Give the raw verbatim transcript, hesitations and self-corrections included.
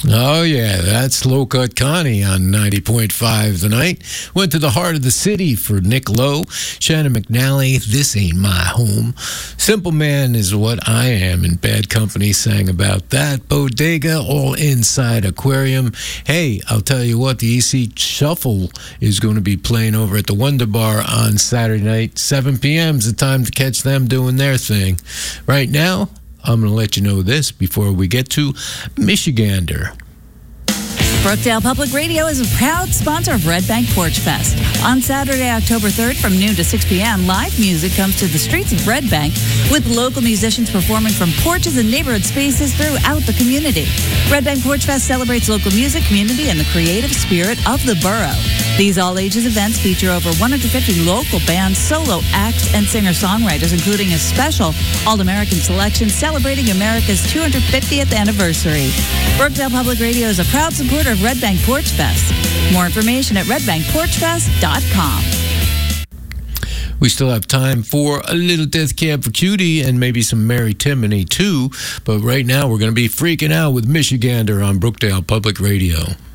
Oh, yeah, that's Low Cut Connie on ninety point five tonight. Went to the heart of the city for Nick Lowe. Shannon McNally, This Ain't My Home. Simple Man Is What I Am, and Bad Company sang about that. Bodega, All Inside Aquarium. Hey, I'll tell you what, the E C Shuffle is going to be playing over at the Wonder Bar on Saturday night. seven p.m. is the time to catch them doing their thing. Right now, I'm going to let you know this before we get to Michigander. Brookdale Public Radio is a proud sponsor of Red Bank Porch Fest. On Saturday, October third, from noon to six p.m., live music comes to the streets of Red Bank with local musicians performing from porches and neighborhood spaces throughout the community. Red Bank Porch Fest celebrates local music, community, and the creative spirit of the borough. These all-ages events feature over one hundred fifty local bands, solo acts, and singer-songwriters, including a special All-American selection celebrating America's two hundred fiftieth anniversary. Brookdale Public Radio is a proud supporter of Red Bank Porch Fest. More information at red bank porch fest dot com. We still have time for a little Death Cab for Cutie and maybe some Mary Timony too, but right now we're going to be freaking out with Michigander on Brookdale Public Radio.